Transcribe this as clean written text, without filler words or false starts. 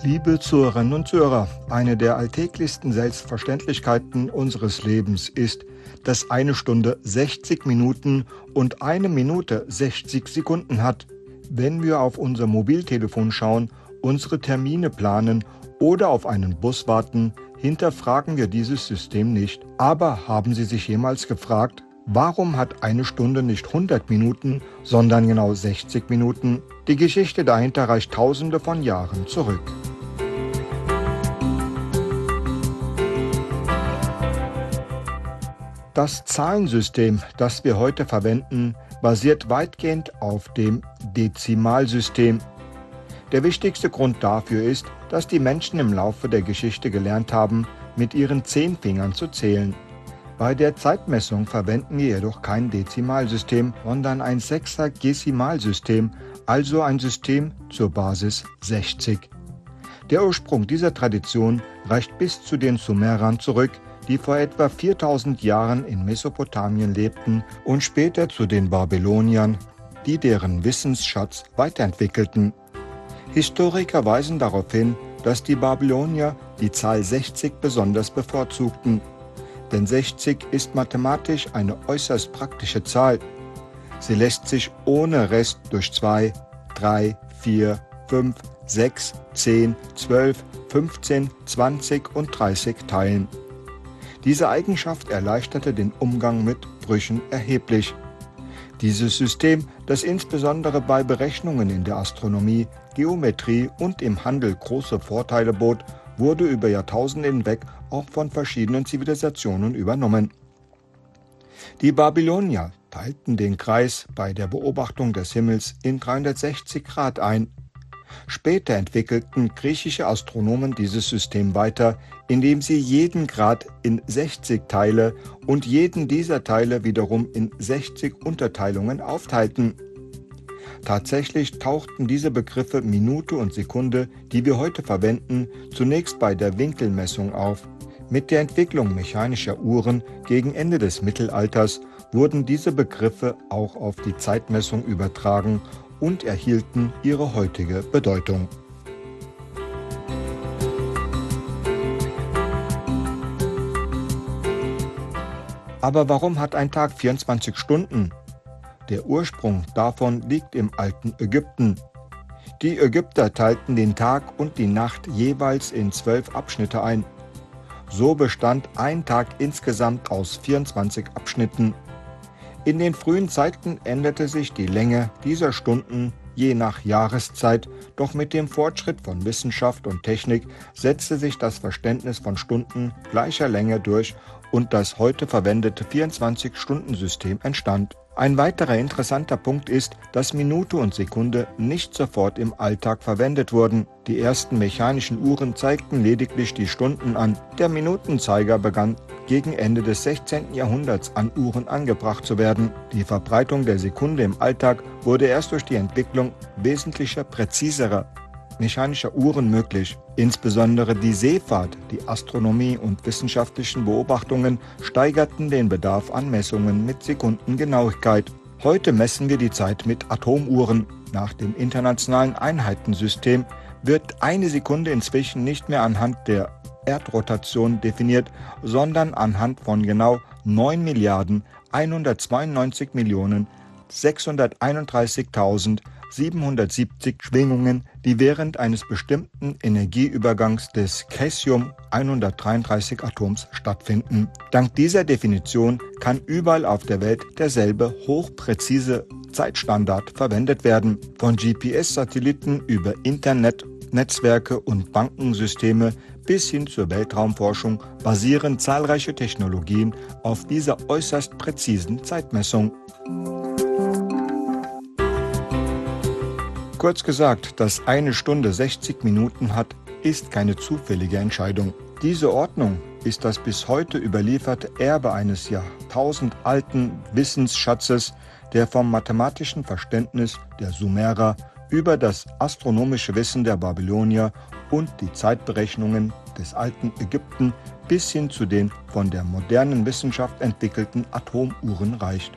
Liebe Zuhörerinnen und Zuhörer, eine der alltäglichsten Selbstverständlichkeiten unseres Lebens ist, dass eine Stunde 60 Minuten und eine Minute 60 Sekunden hat. Wenn wir auf unser Mobiltelefon schauen, unsere Termine planen oder auf einen Bus warten, hinterfragen wir dieses System nicht. Aber haben Sie sich jemals gefragt, warum hat eine Stunde nicht 100 Minuten, sondern genau 60 Minuten? Die Geschichte dahinter reicht Tausende von Jahren zurück. Das Zahlensystem, das wir heute verwenden, basiert weitgehend auf dem Dezimalsystem. Der wichtigste Grund dafür ist, dass die Menschen im Laufe der Geschichte gelernt haben, mit ihren 10 Fingern zu zählen. Bei der Zeitmessung verwenden wir jedoch kein Dezimalsystem, sondern ein Sechsagesimalsystem, also ein System zur Basis 60. Der Ursprung dieser Tradition reicht bis zu den Sumerern zurück, die vor etwa 4000 Jahren in Mesopotamien lebten, und später zu den Babyloniern, die deren Wissensschatz weiterentwickelten. Historiker weisen darauf hin, dass die Babylonier die Zahl 60 besonders bevorzugten. Denn 60 ist mathematisch eine äußerst praktische Zahl. Sie lässt sich ohne Rest durch 2, 3, 4, 5, 6, 10, 12, 15, 20 und 30 teilen. Diese Eigenschaft erleichterte den Umgang mit Brüchen erheblich. Dieses System, das insbesondere bei Berechnungen in der Astronomie, Geometrie und im Handel große Vorteile bot, wurde über Jahrtausende hinweg auch von verschiedenen Zivilisationen übernommen. Die Babylonier teilten den Kreis bei der Beobachtung des Himmels in 360 Grad ein. Später entwickelten griechische Astronomen dieses System weiter, indem sie jeden Grad in 60 Teile und jeden dieser Teile wiederum in 60 Unterteilungen aufteilten. Tatsächlich tauchten diese Begriffe Minute und Sekunde, die wir heute verwenden, zunächst bei der Winkelmessung auf. Mit der Entwicklung mechanischer Uhren gegen Ende des Mittelalters wurden diese Begriffe auch auf die Zeitmessung übertragen und erhielten ihre heutige Bedeutung. Aber warum hat ein Tag 24 Stunden? Der Ursprung davon liegt im alten Ägypten. Die Ägypter teilten den Tag und die Nacht jeweils in 12 Abschnitte ein. So bestand ein Tag insgesamt aus 24 Abschnitten. In den frühen Zeiten änderte sich die Länge dieser Stunden je nach Jahreszeit, doch mit dem Fortschritt von Wissenschaft und Technik setzte sich das Verständnis von Stunden gleicher Länge durch und das heute verwendete 24-Stunden-System entstand. Ein weiterer interessanter Punkt ist, dass Minute und Sekunde nicht sofort im Alltag verwendet wurden. Die ersten mechanischen Uhren zeigten lediglich die Stunden an. Der Minutenzeiger begann gegen Ende des 16. Jahrhunderts an Uhren angebracht zu werden. Die Verbreitung der Sekunde im Alltag wurde erst durch die Entwicklung wesentlicher, präziserer mechanischer Uhren möglich. Insbesondere die Seefahrt, die Astronomie und wissenschaftlichen Beobachtungen steigerten den Bedarf an Messungen mit Sekundengenauigkeit. Heute messen wir die Zeit mit Atomuhren. Nach dem internationalen Einheitensystem wird eine Sekunde inzwischen nicht mehr anhand der Erdrotation definiert, sondern anhand von genau 9.192.631.770 Schwingungen, die während eines bestimmten Energieübergangs des Caesium-133-Atoms stattfinden. Dank dieser Definition kann überall auf der Welt derselbe hochpräzise Zeitstandard verwendet werden. Von GPS-Satelliten über Internetnetzwerke und Bankensysteme bis hin zur Weltraumforschung basieren zahlreiche Technologien auf dieser äußerst präzisen Zeitmessung. Kurz gesagt, dass eine Stunde 60 Minuten hat, ist keine zufällige Entscheidung. Diese Ordnung ist das bis heute überlieferte Erbe eines jahrtausendalten Wissensschatzes, der vom mathematischen Verständnis der Sumerer über das astronomische Wissen der Babylonier und die Zeitberechnungen des alten Ägypten bis hin zu den von der modernen Wissenschaft entwickelten Atomuhren reicht.